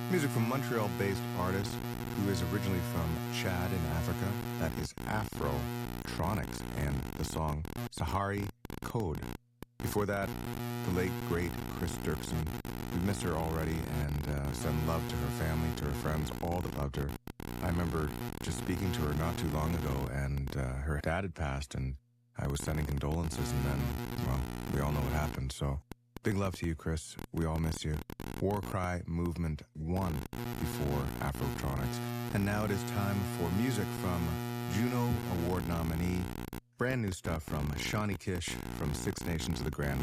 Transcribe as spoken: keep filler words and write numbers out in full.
Music from Montreal-based artist who is originally from Chad in Africa. That is Afrotronics and the song Sahari Code. Before that, the late, great Chris Dirksen. We miss her already and uh, send love to her family, to her friends, all that loved her. I remember just speaking to her not too long ago, and uh, her dad had passed, and I was sending condolences, and then, well, we all know what happened, so big love to you, Chris. We all miss you. Warcry Movement one before Afrotronics. And now it is time for music from Juno Award nominee. Brand new stuff from Shawnee Kish from Six Nations of the Grand